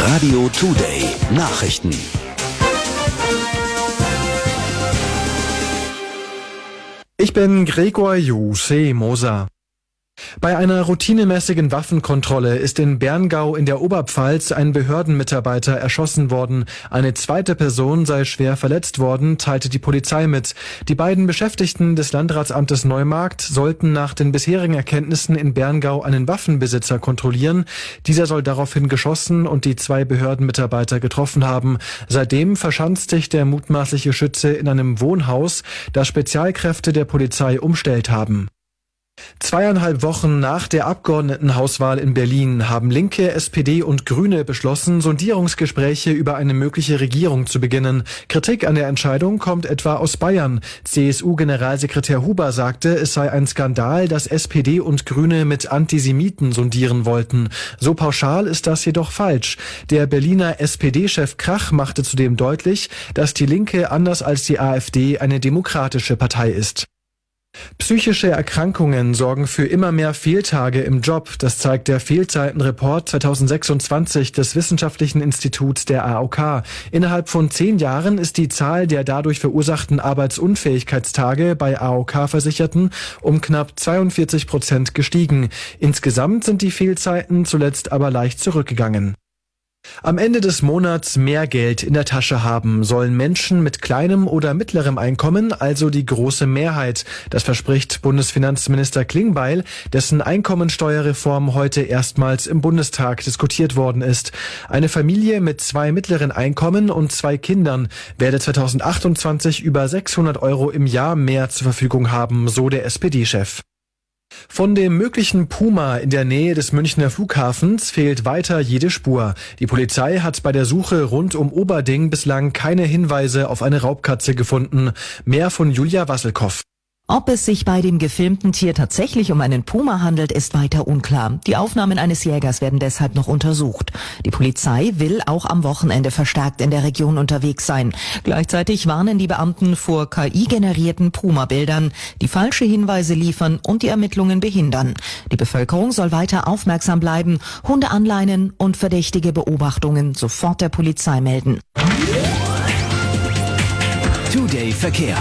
Radio Today Nachrichten. Ich bin Gregor Moser. Bei einer routinemäßigen Waffenkontrolle ist in Berngau in der Oberpfalz ein Behördenmitarbeiter erschossen worden. Eine zweite Person sei schwer verletzt worden, teilte die Polizei mit. Die beiden Beschäftigten des Landratsamtes Neumarkt sollten nach den bisherigen Erkenntnissen in Berngau einen Waffenbesitzer kontrollieren. Dieser soll daraufhin geschossen und die zwei Behördenmitarbeiter getroffen haben. Seitdem verschanzt sich der mutmaßliche Schütze in einem Wohnhaus, das Spezialkräfte der Polizei umstellt haben. 2,5 Wochen nach der Abgeordnetenhauswahl in Berlin haben Linke, SPD und Grüne beschlossen, Sondierungsgespräche über eine mögliche Regierung zu beginnen. Kritik an der Entscheidung kommt etwa aus Bayern. CSU-Generalsekretär Huber sagte, es sei ein Skandal, dass SPD und Grüne mit Antisemiten sondieren wollten. So pauschal ist das jedoch falsch. Der Berliner SPD-Chef Krach machte zudem deutlich, dass die Linke anders als die AfD eine demokratische Partei ist. Psychische Erkrankungen sorgen für immer mehr Fehltage im Job. Das zeigt der Fehlzeitenreport 2026 des Wissenschaftlichen Instituts der AOK. Innerhalb von 10 Jahren ist die Zahl der dadurch verursachten Arbeitsunfähigkeitstage bei AOK-Versicherten um knapp 42% gestiegen. Insgesamt sind die Fehlzeiten zuletzt aber leicht zurückgegangen. Am Ende des Monats mehr Geld in der Tasche haben sollen Menschen mit kleinem oder mittlerem Einkommen, also die große Mehrheit. Das verspricht Bundesfinanzminister Klingbeil, dessen Einkommensteuerreform heute erstmals im Bundestag diskutiert worden ist. Eine Familie mit 2 mittleren Einkommen und 2 Kindern werde 2028 über 600 € im Jahr mehr zur Verfügung haben, so der SPD-Chef. Von dem möglichen Puma in der Nähe des Münchner Flughafens fehlt weiter jede Spur. Die Polizei hat bei der Suche rund um Oberding bislang keine Hinweise auf eine Raubkatze gefunden. Mehr von Julia Wasselkow. Ob es sich bei dem gefilmten Tier tatsächlich um einen Puma handelt, ist weiter unklar. Die Aufnahmen eines Jägers werden deshalb noch untersucht. Die Polizei will auch am Wochenende verstärkt in der Region unterwegs sein. Gleichzeitig warnen die Beamten vor KI-generierten Puma-Bildern, die falsche Hinweise liefern und die Ermittlungen behindern. Die Bevölkerung soll weiter aufmerksam bleiben, Hunde anleinen und verdächtige Beobachtungen sofort der Polizei melden. Today Verkehr.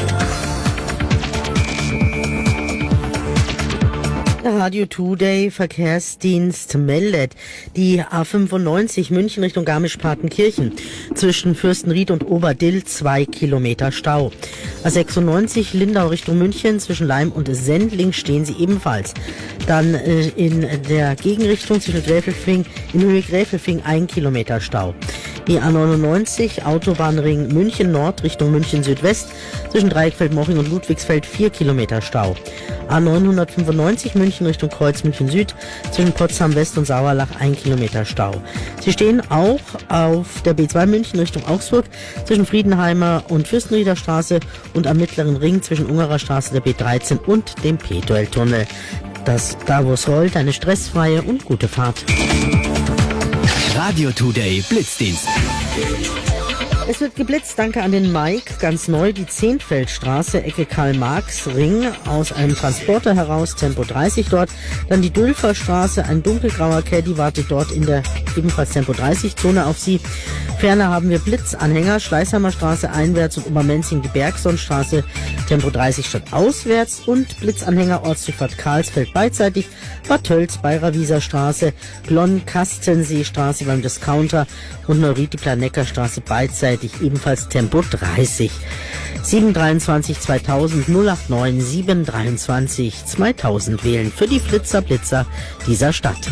Der Radio Today Verkehrsdienst meldet, die A95 München Richtung Garmisch-Partenkirchen zwischen Fürstenried und Oberdill 2 Kilometer Stau. A96 Lindau Richtung München zwischen Leim und Sendling stehen sie ebenfalls. Dann in der Gegenrichtung zwischen Gräfelfing in Höhe Gräfelfing 1 Kilometer Stau. Die A99 Autobahnring München Nord Richtung München Südwest zwischen Dreieckfeld-Moching und Ludwigsfeld 4 Kilometer Stau. A995 München Richtung Kreuz München Süd zwischen Potsdam West und Sauerlach 1 Kilometer Stau. Sie stehen auch auf der B2 München Richtung Augsburg zwischen Friedenheimer und Fürstenrieder Straße und am Mittleren Ring zwischen Ungerer Straße, der B13 und dem Petueltunnel. Da wo es rollt, eine stressfreie und gute Fahrt. Radio Today Blitzdienst. Es wird geblitzt, danke an den Mike. Ganz neu die Zehntfeldstraße, Ecke Karl-Marx-Ring, aus einem Transporter heraus, Tempo 30 dort. Dann die Dülferstraße, ein dunkelgrauer Caddy wartet dort in der ebenfalls Tempo 30-Zone auf Sie. Ferner haben wir Blitzanhänger, Schleißheimer Straße einwärts und Obermenzing die Bergsonstraße, Tempo 30 statt auswärts und Blitzanhänger Ortsdurchfahrt Karlsfeld beidseitig, Bad Tölz, Bayrer-Wieser Straße, Glonn-Kastensee-Straße beim Discounter und Neuriti-Planecker-Straße beidseitig ebenfalls Tempo 30. 723 2000 089 723 2000 wählen für die Blitzer dieser Stadt.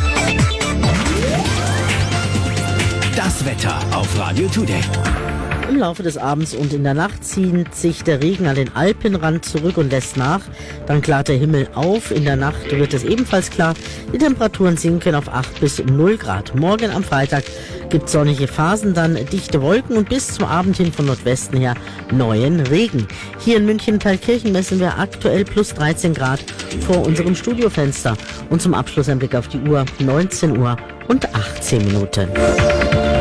Das Wetter auf Radio Today. Im Laufe des Abends und in der Nacht zieht sich der Regen an den Alpenrand zurück und lässt nach. Dann klart der Himmel auf. In der Nacht wird es ebenfalls klar. Die Temperaturen sinken auf 8 bis 0 Grad. Morgen am Freitag gibt sonnige Phasen, dann dichte Wolken und bis zum Abend hin von Nordwesten her neuen Regen. Hier in München-Thalkirchen messen wir aktuell plus 13 Grad vor unserem Studiofenster. Und zum Abschluss ein Blick auf die Uhr, 19 Uhr und 18 Minuten.